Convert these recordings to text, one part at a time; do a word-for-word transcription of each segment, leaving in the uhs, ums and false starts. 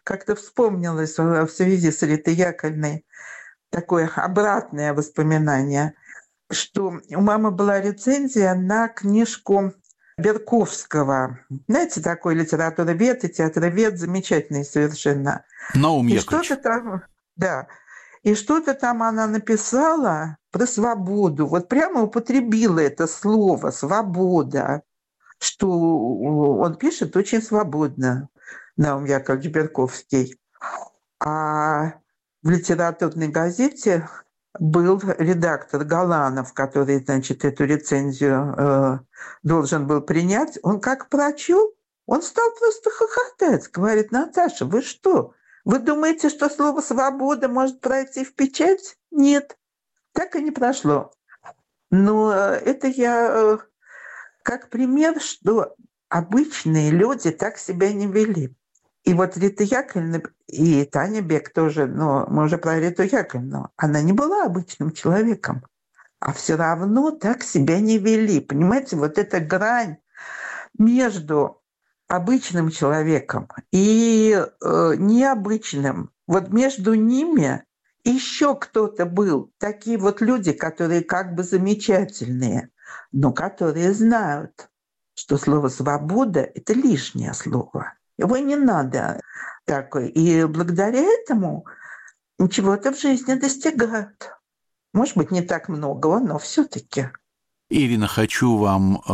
как-то вспомнилось в связи с Ритой Яковлевной такое обратное воспоминание, что у мамы была рецензия на книжку Берковского. Знаете, такой литературовед и театровед, замечательный совершенно. Наум И Яковлевич. что-то там, да, и что-то там она написала про свободу. Вот прямо употребила это слово «свобода», что он пишет очень свободно, Наум Яковлевич Берковский. А в литературной газете был редактор Галанов, который, значит, эту рецензию э, должен был принять. Он как прочел, он стал просто хохотать. Говорит: Наташа, вы что? Вы думаете, что слово «свобода» может пройти в печать? Нет, так и не прошло. Но это я как пример, что обычные люди так себя не вели. И вот Рита Яковлевна и Таня Бек тоже, но мы уже про Риту Яковлевну, она не была обычным человеком, а все равно так себя не вели. Понимаете, вот эта грань между обычным человеком и э, необычным, вот между ними еще кто-то был. Такие вот люди, которые как бы замечательные, но которые знают, что слово «свобода» – это лишнее слово. Его не надо такой. И благодаря этому чего-то в жизни достигают. Может быть, не так многого, но все-таки. Ирина, хочу вам э,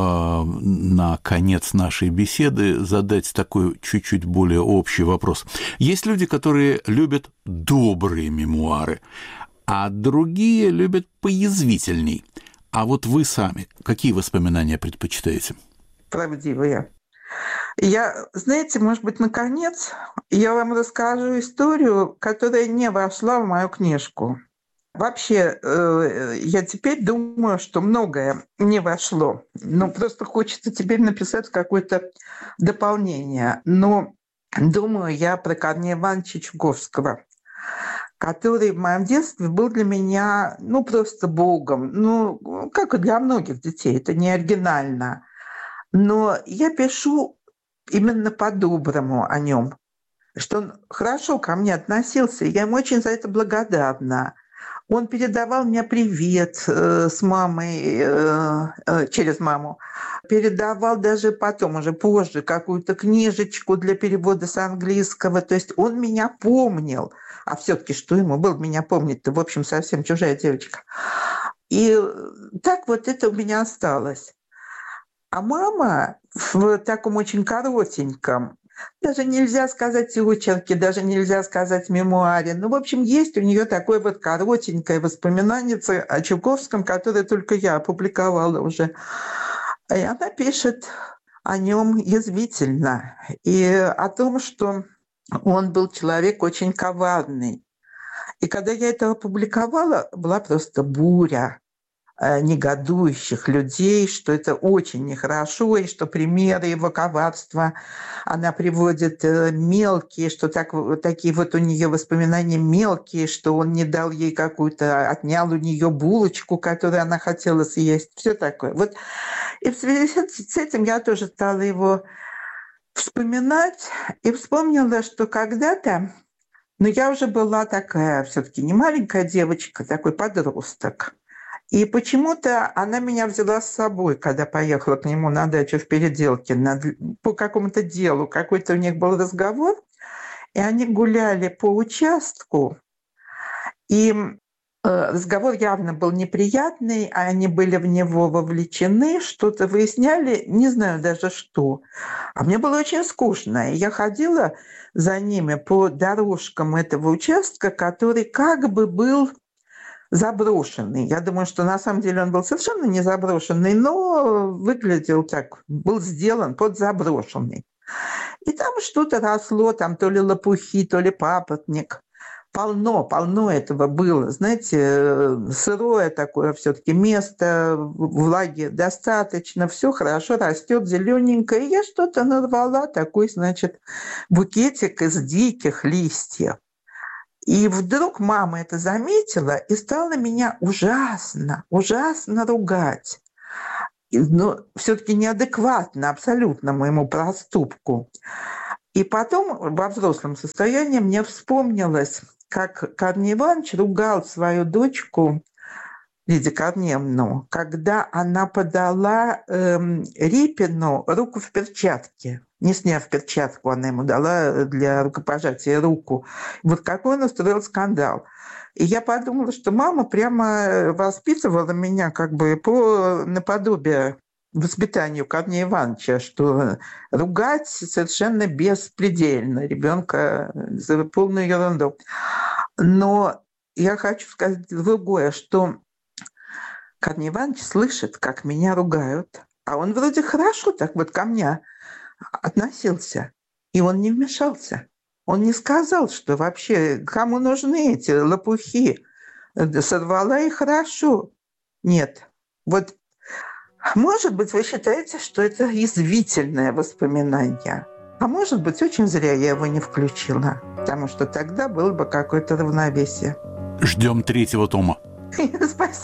на конец нашей беседы задать такой чуть-чуть более общий вопрос. Есть люди, которые любят добрые мемуары, а другие любят поязвительней. А вот вы сами какие воспоминания предпочитаете? Правдивые. Я, знаете, может быть, наконец, я вам расскажу историю, которая не вошла в мою книжку. Вообще, э, я теперь думаю, что многое не вошло. Но просто хочется теперь написать какое-то дополнение. Но думаю я про Корнея Ивановича Чуковского, который в моем детстве был для меня, ну, просто богом. Ну, как и для многих детей, это не оригинально. Но я пишу именно по-доброму о нем, что он хорошо ко мне относился, и я ему очень за это благодарна. Он передавал мне привет э, с мамой, э, э, через маму, передавал даже потом, уже позже, какую-то книжечку для перевода с английского. То есть он меня помнил. А все-таки что ему было меня помнить-то? В общем, совсем чужая девочка. И так вот это у меня осталось. А мама в таком очень коротеньком, даже нельзя сказать очерке, даже нельзя сказать мемуаре. Ну, в общем, есть у нее такое вот коротенькое воспоминание о Чуковском, которое только я опубликовала уже. И она пишет о нем язвительно. И о том, что он был человек очень коварный. И когда я это опубликовала, была просто буря негодующих людей, что это очень нехорошо, и что примеры его коварства она приводит мелкие, что так, такие вот у нее воспоминания мелкие, что он не дал ей какую-то, отнял у нее булочку, которую она хотела съесть, все такое. Вот. И в связи с этим я тоже стала его вспоминать и вспомнила, что когда-то, ну, я уже была такая все-таки не маленькая девочка, такой подросток. И почему-то она меня взяла с собой, когда поехала к нему на дачу в Переделке на, по какому-то делу. Какой-то у них был разговор, и они гуляли по участку. И э, разговор явно был неприятный, а они были в него вовлечены, что-то выясняли, не знаю даже что. А мне было очень скучно. И я ходила за ними по дорожкам этого участка, который как бы был заброшенный. Я думаю, что на самом деле он был совершенно не заброшенный, но выглядел так, был сделан под заброшенный. И там что-то росло, там то ли лопухи, то ли папоротник. Полно, полно этого было. Знаете, сырое такое все-таки место, влаги достаточно, все хорошо растет, зелененькое. И я что-то нарвала, такой, значит, букетик из диких листьев. И вдруг мама это заметила и стала меня ужасно, ужасно ругать. Но все-таки неадекватно абсолютно моему проступку. И потом во взрослом состоянии мне вспомнилось, как Корней Иванович ругал свою дочку Лидию Корнеевну, когда она подала эм, Репину руку в перчатке. Не сняв перчатку, она ему дала для рукопожатия руку. Вот какой он устроил скандал. И я подумала, что мама прямо воспитывала меня как бы по наподобие воспитанию Корнея Ивановича, что ругать совершенно беспредельно ребенка за полную ерунду. Но я хочу сказать другое, что Корней Иванович слышит, как меня ругают, а он вроде хорошо так вот ко мне относился, и он не вмешался. Он не сказал, что вообще кому нужны эти лопухи. Сорвала и хорошо. Нет. Вот, может быть, вы считаете, что это язвительное воспоминание. А может быть, очень зря я его не включила, потому что тогда было бы какое-то равновесие. Ждем третьего тома. Спасибо.